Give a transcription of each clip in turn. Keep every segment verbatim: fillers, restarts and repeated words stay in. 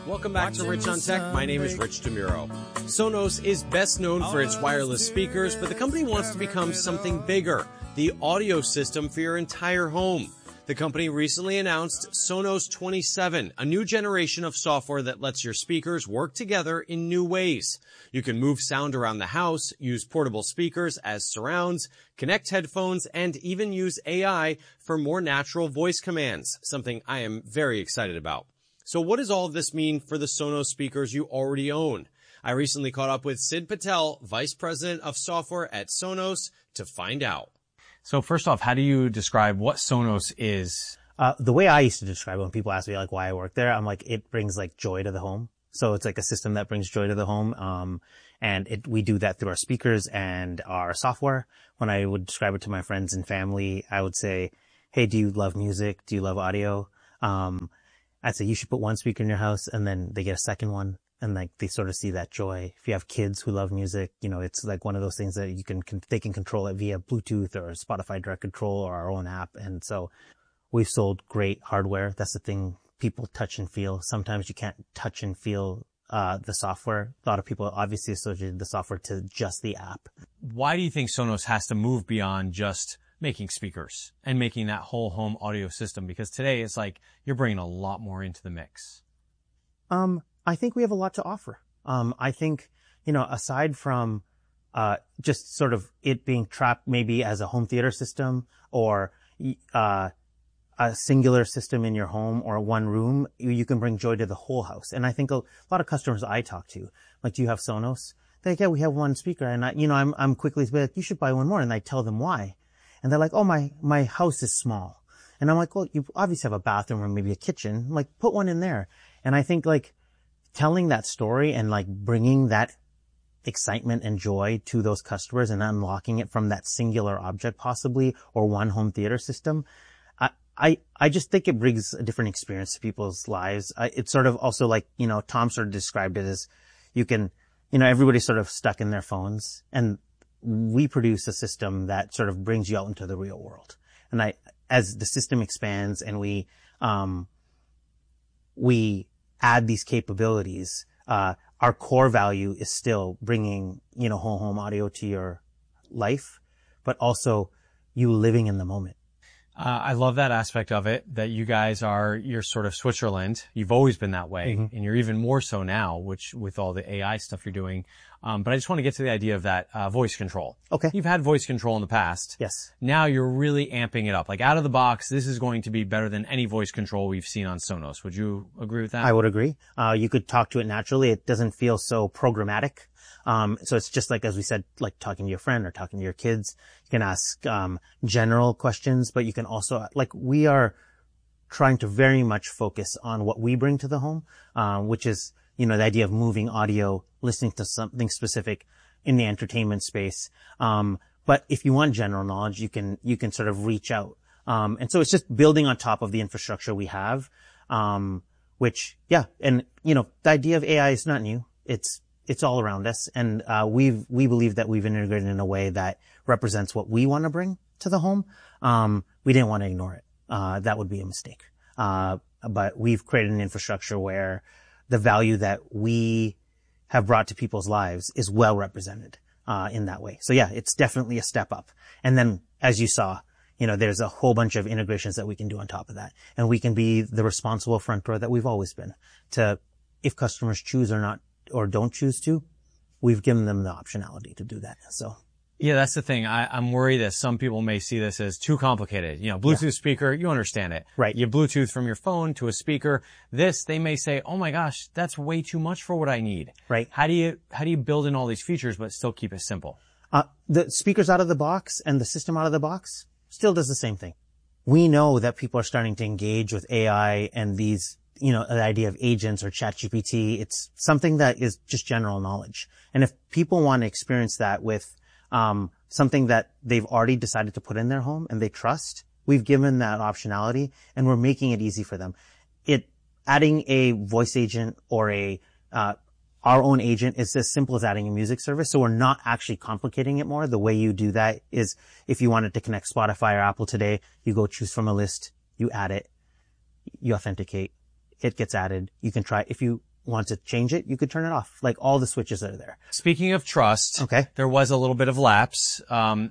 Welcome back to Rich on Tech. My name is Rich DeMuro. Sonos is best known for its wireless speakers, but the company wants to become something bigger, the audio system for your entire home. The company recently announced Sonos twenty-seven, a new generation of software that lets your speakers work together in new ways. You can move sound around the house, use portable speakers as surrounds, connect headphones, and even use A I for more natural voice commands, something I am very excited about. So what does all of this mean for the Sonos speakers you already own? I recently caught up with Sid Patel, Vice President of Software at Sonos, to find out. So first off, how do you describe what Sonos is? Uh, the way I used to describe it when people ask me like why I work there, I'm like, it brings like joy to the home. So it's like a system that brings joy to the home. Um, and it, we do that through our speakers and our software. When I would describe it to my friends and family, I would say, hey, do you love music? Do you love audio? Um, I'd say you should put one speaker in your house, and then they get a second one, and like they sort of see that joy. If you have kids who love music, you know, it's like one of those things that you can, can they can control it via Bluetooth or Spotify Direct Control or our own app. And so we've sold great hardware. That's the thing people touch and feel. Sometimes you can't touch and feel uh the software. A lot of people obviously associate the software to just the app. Why do you think Sonos has to move beyond just making speakers and making that whole home audio system? Because today it's like you're bringing a lot more into the mix. Um, I think we have a lot to offer. Um, I think, you know, aside from, uh, just sort of it being trapped maybe as a home theater system or, uh, a singular system in your home or one room, you, you can bring joy to the whole house. And I think a, a lot of customers I talk to, like, do you have Sonos? They're like, yeah, we have one speaker. And I, you know, I'm, I'm quickly like, you should buy one more. And I tell them why. And they're like, oh, my, my house is small. And I'm like, well, you obviously have a bathroom or maybe a kitchen. I'm like, put one in there. And I think like telling that story and like bringing that excitement and joy to those customers and unlocking it from that singular object possibly or one home theater system. I, I, I just think it brings a different experience to people's lives. I, it's sort of also like, you know, Tom sort of described it as you can, you know, everybody's sort of stuck in their phones, and we produce a system that sort of brings you out into the real world. And I, as the system expands and we, um, we add these capabilities, uh, our core value is still bringing, you know, whole home audio to your life, but also you living in the moment. Uh, I love that aspect of it, that you guys are, you're sort of Switzerland. You've always been that way, mm-hmm. and you're even more so now, which with all the A I stuff you're doing. Um, but I just want to get to the idea of that uh, voice control. Okay. You've had voice control in the past. Yes. Now you're really amping it up. Like out of the box, this is going to be better than any voice control we've seen on Sonos. Would you agree with that? I would agree. Uh, you could talk to it naturally. It doesn't feel so programmatic. Um, so it's just like, as we said, like talking to your friend or talking to your kids. You can ask, um, general questions, but you can also, like, we are trying to very much focus on what we bring to the home, um, which is, you know, the idea of moving audio, listening to something specific in the entertainment space. Um, but if you want general knowledge, you can, you can sort of reach out. Um, and so it's just building on top of the infrastructure we have, um, which, yeah. And, you know, the idea of A I is not new. It's, It's all around us. And, uh, we've, we believe that we've integrated in a way that represents what we want to bring to the home. Um, we didn't want to ignore it. Uh, that would be a mistake. Uh, but we've created an infrastructure where the value that we have brought to people's lives is well represented, uh, in that way. So yeah, it's definitely a step up. And then, as you saw, you know, there's a whole bunch of integrations that we can do on top of that. And we can be the responsible front door that we've always been to, if customers choose or not, or don't choose to, we've given them the optionality to do that. So. Yeah, that's the thing. I, I'm worried that some people may see this as too complicated. You know, Bluetooth yeah. speaker, you understand it. Right. You Bluetooth from your phone to a speaker. This, they may say, oh my gosh, that's way too much for what I need. Right. How do you, how do you build in all these features but still keep it simple? Uh, the speakers out of the box and the system out of the box still does the same thing. We know that people are starting to engage with A I and these, you know, the idea of agents or ChatGPT. It's something that is just general knowledge. And if people want to experience that with, um, something that they've already decided to put in their home and they trust, we've given that optionality and we're making it easy for them. It, adding a voice agent or a, uh, our own agent is as simple as adding a music service. So we're not actually complicating it more. The way you do that is if you wanted to connect Spotify or Apple today, you go choose from a list, you add it, you authenticate. It gets added. You can try, if you want to change it, you could turn it off. Like all the switches that are there. Speaking of trust, okay, there was a little bit of lapse um,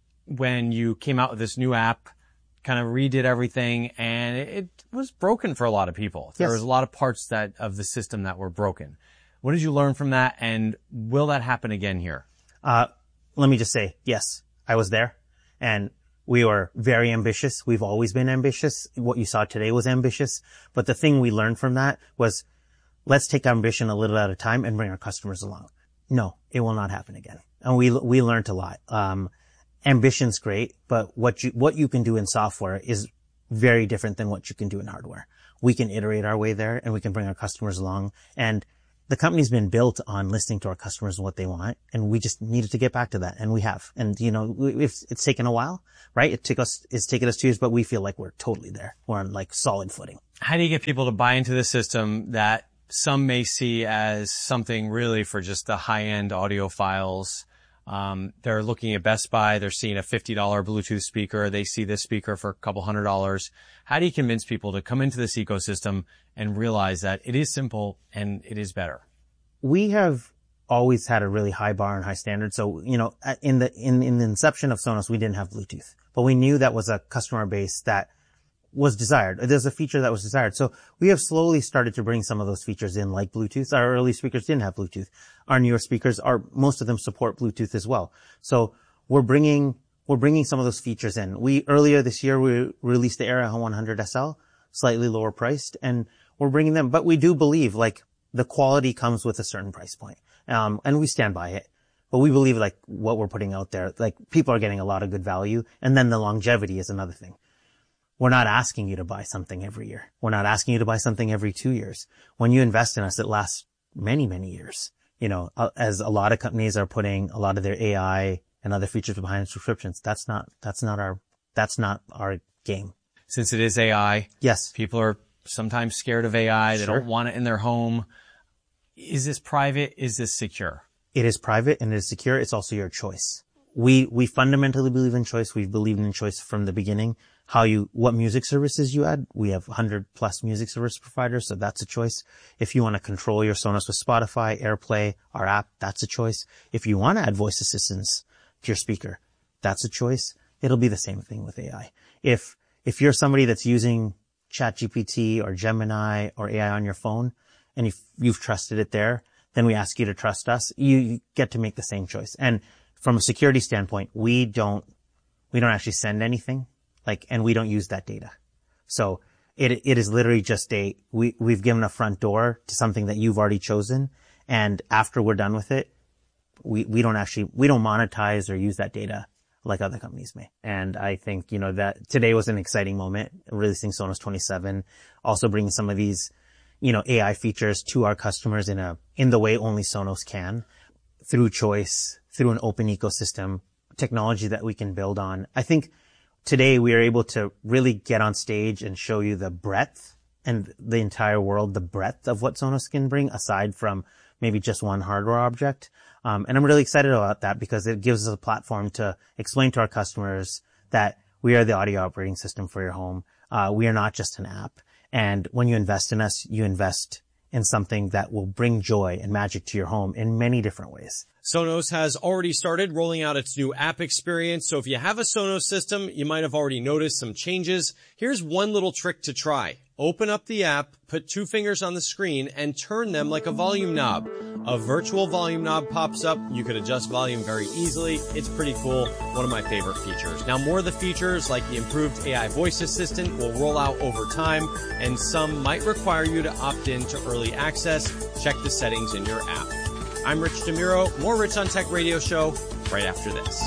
when you came out with this new app, kind of redid everything, and it, it was broken for a lot of people. There yes. was a lot of parts that of the system that were broken. What did you learn from that, and will that happen again here? Uh, let me just say, yes, I was there, and we were very ambitious. We've always been ambitious. What you saw today was ambitious. But the thing we learned from that was, let's take ambition a little at a time and bring our customers along. No, it will not happen again. And we, we learned a lot. Um, ambition's great, but what you, what you can do in software is very different than what you can do in hardware. We can iterate our way there, and we can bring our customers along. And the company's been built on listening to our customers and what they want, and we just needed to get back to that, and we have. And, you know, it's, it's taken a while, right? It took us, it's taken us two years, but we feel like we're totally there. We're on like solid footing. How do you get people to buy into the system that some may see as something really for just the high-end audiophiles? Um, they're looking at Best Buy, they're seeing a fifty dollars Bluetooth speaker, they see this speaker for a couple hundred dollars. How do you convince people to come into this ecosystem and realize that it is simple and it is better? We have always had a really high bar and high standard. So, you know, in the, in, in the inception of Sonos, we didn't have Bluetooth, but we knew that was a customer base that was desired. There's a feature that was desired. So we have slowly started to bring some of those features in, like Bluetooth. Our early speakers didn't have Bluetooth. Our newer speakers are, most of them support Bluetooth as well. So we're bringing, we're bringing some of those features in. We, earlier this year, we released the Era one hundred S L, slightly lower priced, and we're bringing them, but we do believe like the quality comes with a certain price point. Um, and we stand by it. But we believe like what we're putting out there, like people are getting a lot of good value. And then the longevity is another thing. We're not asking you to buy something every year. We're not asking you to buy something every two years. When you invest in us, it lasts many, many years. You know, as a lot of companies are putting a lot of their A I and other features behind subscriptions, that's not, that's not our, that's not our game. Since it is A I, yes, people are sometimes scared of A I. They sure. don't want it in their home. Is this private? Is this secure? It is private and it is secure. It's also your choice. We, we fundamentally believe in choice. We've believed in choice from the beginning. How you, what music services you add. We have one hundred plus music service providers, so that's a choice. If you want to control your Sonos with Spotify, AirPlay, our app, that's a choice. If you want to add voice assistants to your speaker, that's a choice. It'll be the same thing with A I. If, if you're somebody that's using ChatGPT or Gemini or A I on your phone, and if you've trusted it there, then we ask you to trust us. You get to make the same choice. And from a security standpoint, we don't, we don't actually send anything. Like, and we don't use that data. So it, it is literally just a, we, we've given a front door to something that you've already chosen. And after we're done with it, we, we don't actually, we don't monetize or use that data like other companies may. And I think, you know, that today was an exciting moment, releasing Sonos twenty-seven, also bringing some of these, you know, A I features to our customers in a, in the way only Sonos can, through choice, through an open ecosystem, technology that we can build on. I think today we are able to really get on stage and show you the breadth and the entire world, the breadth of what Sonos can bring aside from maybe just one hardware object. Um, and I'm really excited about that because it gives us a platform to explain to our customers that we are the audio operating system for your home. Uh, we are not just an app. And when you invest in us, you invest in something that will bring joy and magic to your home in many different ways. Sonos has already started rolling out its new app experience, so if you have a Sonos system, you might have already noticed some changes. Here's one little trick to try. Open up the app, put two fingers on the screen, and turn them like a volume knob. A virtual volume knob pops up. You could adjust volume very easily. It's pretty cool. One of my favorite features. Now, more of the features, like the improved A I voice assistant, will roll out over time, and some might require you to opt in to early access. Check the settings in your app. I'm Rich DeMuro. More Rich on Tech Radio Show right after this.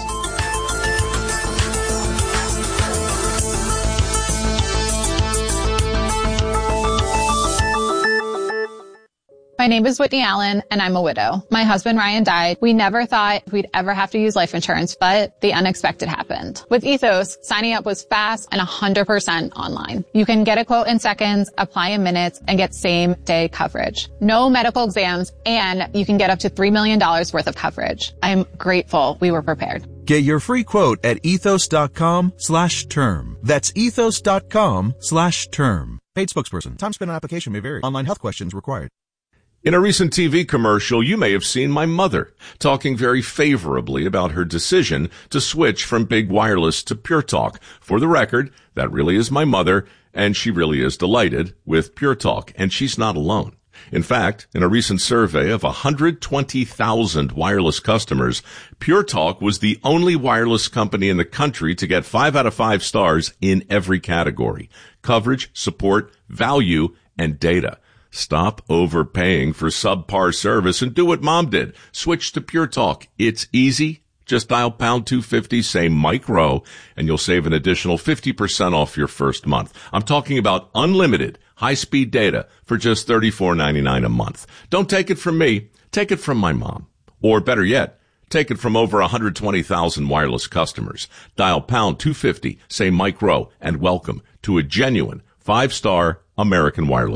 My name is Whitney Allen, and I'm a widow. My husband, Ryan, died. We never thought we'd ever have to use life insurance, but the unexpected happened. With Ethos, signing up was fast and one hundred percent online. You can get a quote in seconds, apply in minutes, and get same-day coverage. No medical exams, and you can get up to three million dollars worth of coverage. I'm grateful we were prepared. Get your free quote at ethos.com slash term. That's ethos.com slash term. Paid spokesperson. Time spent on application may vary. Online health questions required. In a recent T V commercial, you may have seen my mother talking very favorably about her decision to switch from big wireless to Pure Talk. For the record, that really is my mother, and she really is delighted with Pure Talk, and she's not alone. In fact, in a recent survey of one hundred twenty thousand wireless customers, Pure Talk was the only wireless company in the country to get five out of five stars in every category: coverage, support, value, and data. Stop overpaying for subpar service and do what Mom did. Switch to Pure Talk. It's easy. Just dial pound two fifty, say Mike Rowe, and you'll save an additional fifty percent off your first month. I'm talking about unlimited high-speed data for just thirty-four ninety-nine a month. Don't take it from me. Take it from my mom. Or better yet, take it from over one hundred twenty thousand wireless customers. Dial pound two fifty, say Mike Rowe, and welcome to a genuine five-star American wireless